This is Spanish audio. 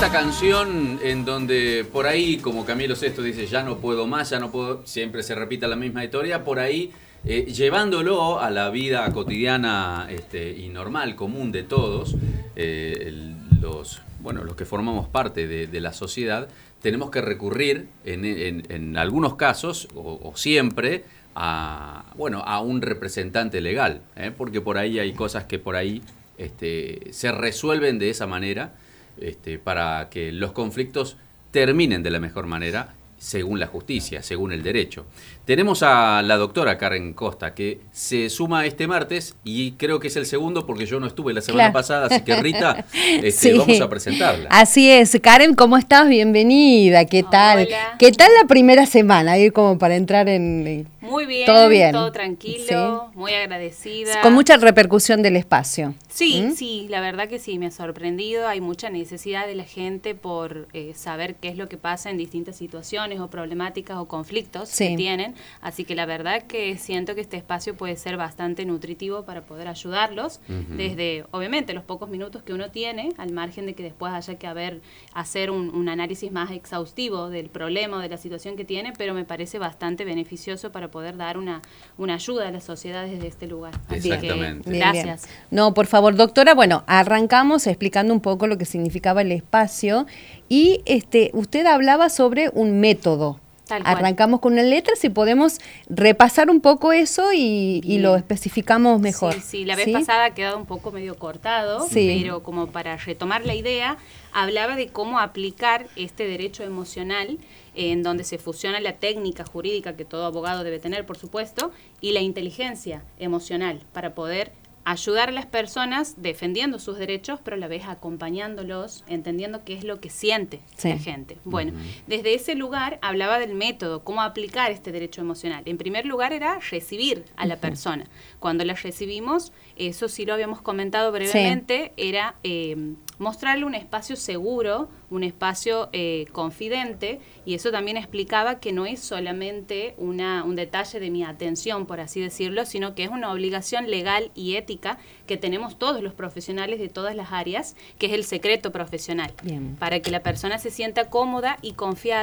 una canción en donde por ahí, como Camilo Sesto dice, ya no puedo más, ya no puedo, siempre se repita la misma historia, por ahí llevándolo a la vida cotidiana y normal, común de todos, los que formamos parte de la sociedad, tenemos que recurrir en algunos casos, o siempre, a un representante legal, porque por ahí hay cosas que por ahí se resuelven de esa manera, para que los conflictos terminen de la mejor manera, según la justicia, según el derecho. Tenemos a la doctora Karen Costa, que se suma este martes, y creo que es el segundo porque yo no estuve la semana pasada, así que Rita, sí. Vamos a presentarla. Así es. Karen, ¿cómo estás? Bienvenida. ¿Qué tal? Hola. ¿Qué tal la primera semana? Ir como para entrar en... Muy bien, todo tranquilo, sí. Muy agradecida. Con mucha repercusión del espacio. Sí, sí, la verdad que sí, me ha sorprendido. Hay mucha necesidad de la gente por saber qué es lo que pasa en distintas situaciones o problemáticas o conflictos que tienen. Así que la verdad que siento que este espacio puede ser bastante nutritivo para poder ayudarlos, desde, obviamente, los pocos minutos que uno tiene, al margen de que después haya que hacer un análisis más exhaustivo del problema o de la situación que tiene, pero me parece bastante beneficioso para poder dar una ayuda a la sociedad desde este lugar. Así Exactamente. que, gracias. Bien. No, por favor, doctora, bueno, arrancamos explicando un poco lo que significaba el espacio y usted hablaba sobre un método. Tal cual. Arrancamos con una letra, si podemos repasar un poco eso y lo especificamos mejor. Sí, la vez pasada ha quedado un poco medio cortado, pero como para retomar la idea, hablaba de cómo aplicar este derecho emocional en donde se fusiona la técnica jurídica que todo abogado debe tener, por supuesto, y la inteligencia emocional para poder ayudar a las personas defendiendo sus derechos, pero a la vez acompañándolos, entendiendo qué es lo que siente la gente. Bueno, desde ese lugar hablaba del método, cómo aplicar este derecho emocional. En primer lugar era recibir a la persona. Cuando la recibimos, eso sí lo habíamos comentado brevemente, era mostrarle un espacio seguro, un espacio confidente, y eso también explicaba que no es solamente un detalle de mi atención, por así decirlo, sino que es una obligación legal y ética que tenemos todos los profesionales de todas las áreas, que es el secreto profesional, para que la persona se sienta cómoda y confiada